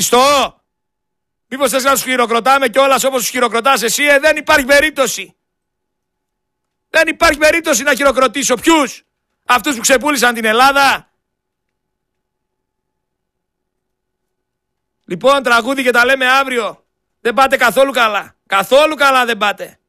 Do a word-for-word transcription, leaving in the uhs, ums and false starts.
Στο! Μήπως θες να τους χειροκροτάμε κιόλας όπως τους χειροκροτάς εσύ? Ε, δεν υπάρχει περίπτωση. Δεν υπάρχει περίπτωση να χειροκροτήσω. Ποιους? Αυτούς που ξεπούλησαν την Ελλάδα? Λοιπόν, τραγούδι και τα λέμε αύριο. Δεν πάτε καθόλου καλά. Καθόλου καλά δεν πάτε.